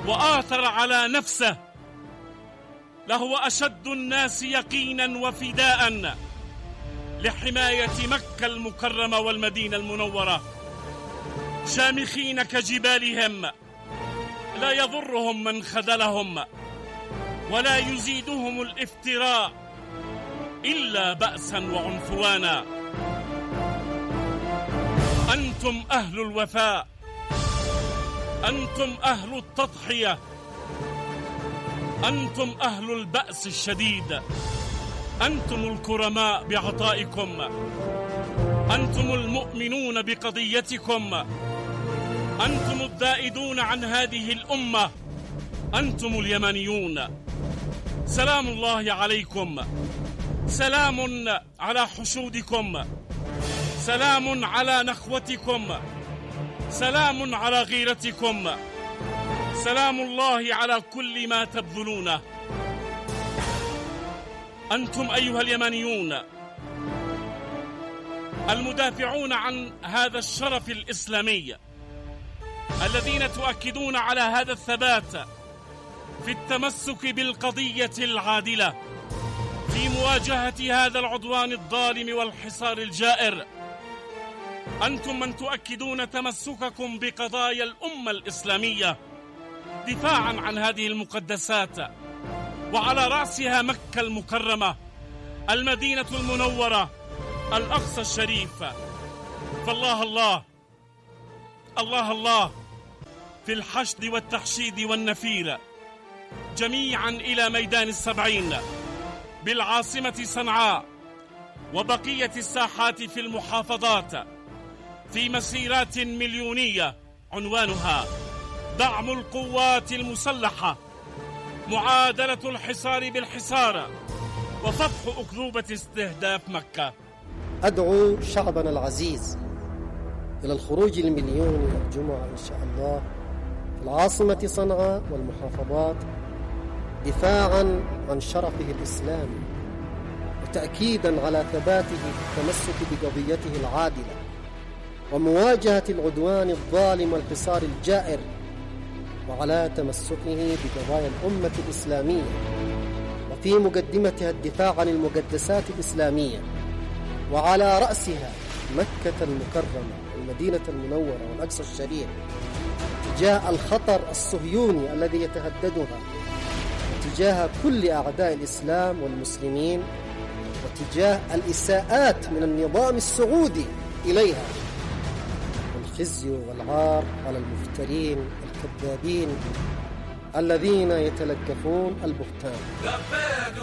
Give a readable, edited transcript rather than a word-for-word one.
وآثر على نفسه لهو أشد الناس يقينا وفداء لحماية مكة المكرمة والمدينة المنورة، شامخين كجبالهم لا يضرهم من خذلهم ولا يزيدهم الافتراء إلا بأسا وعنفوانا. أنتم أهل الوفاء، أنتم أهل التضحية، أنتم أهل البأس الشديد، أنتم الكرماء بعطائكم، أنتم المؤمنون بقضيتكم، أنتم الذائدون عن هذه الأمة، أنتم اليمنيون. سلام الله عليكم، سلام على حشودكم، سلام على نخوتكم، سلام على غيرتكم، سلام الله على كل ما تبذلونه. أنتم أيها اليمنيون المدافعون عن هذا الشرف الإسلامي، الذين تؤكدون على هذا الثبات في التمسك بالقضية العادلة في مواجهة هذا العدوان الظالم والحصار الجائر. أنتم من تؤكدون تمسككم بقضايا الأمة الإسلامية دفاعا عن هذه المقدسات، وعلى رأسها مكة المكرمة، المدينة المنورة، الأقصى الشريف. فالله الله الله الله في الحشد والتحشيد والنفير جميعا إلى ميدان السبعين بالعاصمة صنعاء وبقية الساحات في المحافظات في مسيرات مليونية عنوانها دعم القوات المسلحة، معادلة الحصار بالحصار، وفتح أكذوبة استهداف مكة. أدعو شعبنا العزيز إلى الخروج المليوني الجمعة إن شاء الله في العاصمة صنعاء والمحافظات دفاعا عن شرفه الإسلامي وتأكيدا على ثباته في التمسك بقضيته العادلة ومواجهة العدوان الظالم والحصار الجائر، وعلى تمسكه بقضايا الأمة الإسلامية وفي مقدمتها الدفاع عن المقدسات الإسلامية، وعلى رأسها مكة المكرمة والمدينة المنورة والأقصى الشريف، تجاه الخطر الصهيوني الذي يتهددها، وتجاه كل أعداء الإسلام والمسلمين، وتجاه الإساءات من النظام السعودي إليها، والخزي والعار على المفترين الكذابين الذين يتلقفون البهتان.